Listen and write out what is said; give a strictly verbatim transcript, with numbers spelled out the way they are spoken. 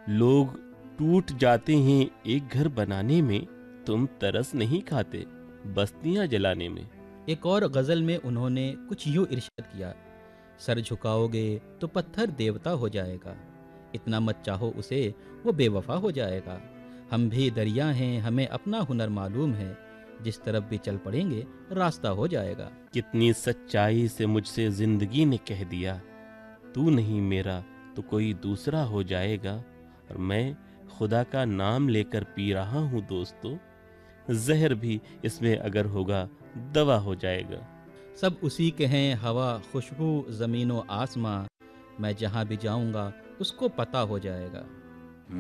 लोग टूट जाते हैं एक घर बनाने में, तुम तरस नहीं खाते बस्तियां जलाने में। एक और गज़ल में उन्होंने कुछ यूं इरशाद किया, सर झुकाओगे तो पत्थर देवता हो जाएगा, इतना मत चाहो उसे वो बेवफा हो जाएगा। हम भी दरिया हैं, हमें अपना हुनर मालूम है, जिस तरफ भी चल पड़ेंगे रास्ता हो जाएगा। कितनी सच्चाई से मुझसे जिंदगी ने कह दिया, तू नहीं मेरा तो कोई दूसरा हो जाएगा। और मैं खुदा का नाम लेकर पी रहा हूँ दोस्तों, जहर भी इसमें अगर होगा दवा हो जाएगा। सब उसी के हैं, हवा खुशबू ज़मीन व आसमां, मैं जहाँ भी जाऊँगा उसको पता हो जाएगा।